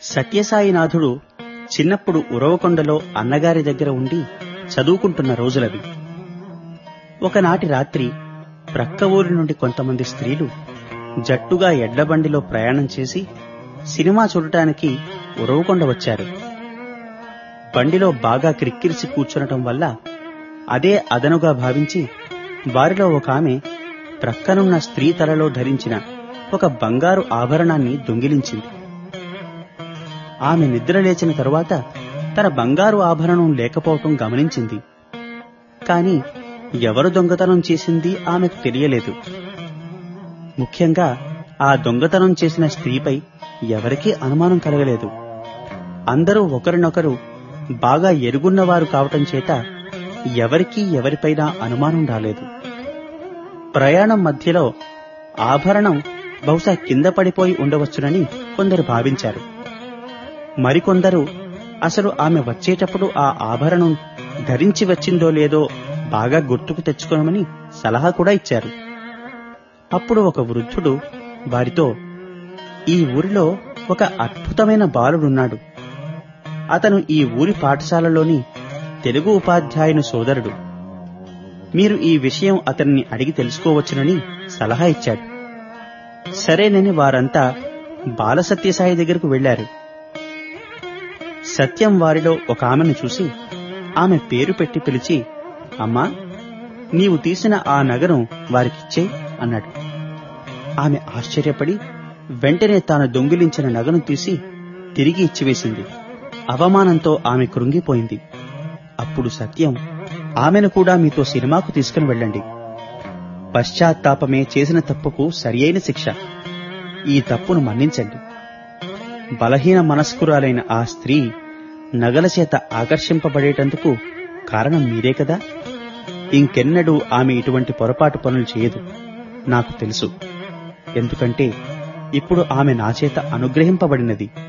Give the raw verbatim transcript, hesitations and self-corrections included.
సత్యసాయినాథుడు చిన్నప్పుడు ఉరవకొండలో అన్నగారి దగ్గర ఉండి చదువుకుంటున్న రోజులవి. ఒకనాటి రాత్రి ప్రక్క ఊరి నుండి కొంతమంది స్త్రీలు జట్టుగా ఎడ్లబండిలో ప్రయాణం చేసి సినిమా చూడటానికి ఉరవకొండ వచ్చారు. బండిలో బాగా క్రిక్కిరిసి కూర్చునటం వల్ల అదే అదనుగా భావించి వారిలో ఒక ఆమె ప్రక్కనున్న స్త్రీ తలలో ధరించిన ఒక బంగారు ఆభరణాన్ని దొంగిలించింది. ఆమె నిద్రలేచిన తరువాత తన బంగారు ఆభరణం లేకపోవటం గమనించింది. కాని ఎవరు దొంగతనం చేసింది ఆమెకు తెలియలేదు. ముఖ్యంగా ఆ దొంగతనం చేసిన స్త్రీపై ఎవరికీ అనుమానం కలగలేదు. అందరూ ఒకరినొకరు బాగా ఎరుగున్నవారు కావటం చేత ఎవరికీ ఎవరిపైనా అనుమానం రాలేదు. ప్రయాణం మధ్యలో ఆభరణం బహుశా కింద పడిపోయి ఉండవచ్చునని కొందరు భావించారు. మరికొందరు అసలు ఆమె వచ్చేటప్పుడు ఆ ఆభరణం ధరించి వచ్చిందో లేదో బాగా గుర్తుకు తెచ్చుకోమని సలహా కూడా ఇచ్చారు. అప్పుడు ఒక వృద్ధుడు వారితో, ఈ ఊరిలో ఒక అద్భుతమైన బాలుడున్నాడు. అతను ఈ ఊరి పాఠశాలలోని తెలుగు ఉపాధ్యాయుని సోదరుడు. మీరు ఈ విషయం అతన్ని అడిగి తెలుసుకోవచ్చునని సలహా ఇచ్చాడు. సరేనని వారంతా బాలసత్యసాయి దగ్గరకు వెళ్లారు. సత్యం వారిలో ఒక ఆమెను చూసి ఆమె పేరు పెట్టి పిలిచి, అమ్మా, నీవు తీసిన ఆ నగను వారికిచ్చే అన్నాడు. ఆమె ఆశ్చర్యపడి వెంటనే తాను దొంగిలించిన నగను తీసి తిరిగి ఇచ్చివేసింది. అవమానంతో ఆమె కృంగిపోయింది. అప్పుడు సత్యం, ఆమెను కూడా మీతో సినిమాకు తీసుకుని వెళ్ళండి. పశ్చాత్తాపమే చేసిన తప్పుకు సరియైన శిక్ష. ఈ తప్పును మన్నించండి. బలహీన మనస్కురాలైన ఆ స్త్రీ నగల చేత ఆకర్షింపబడేటందుకు కారణం మీరే కదా. ఇంకెన్నడూ ఆమె ఇటువంటి పొరపాటు పనులు చేయదు, నాకు తెలుసు. ఎందుకంటే ఇప్పుడు ఆమె నా చేత అనుగ్రహింపబడినది.